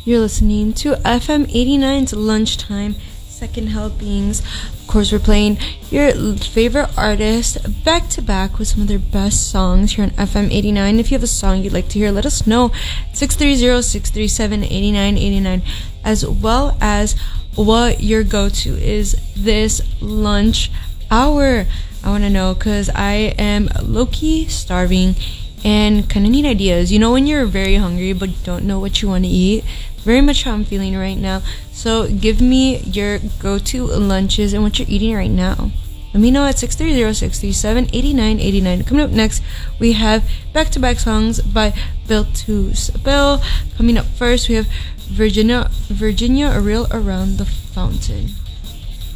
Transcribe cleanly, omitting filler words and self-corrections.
You're listening to FM 89's Lunchtime Second Helpings. Of course, we're playing your favorite artist back to back with some of their best songs here on FM 89. If you have a song you'd like to hear, let us know. 630-637-8989, as well as what your go-to is this lunch hour. I want to know because I am low-key starving and kind of need ideas. You know when you're very hungry but don't know what you want to eat? Very much how I'm feeling right now. So give me your go-to lunches and what you're eating right now. Let me know at 630-637-8989. Coming up next, we have back-to-back songs by Bill to Bill. Coming up first, we have Virginia, A Reel Around the Fountain.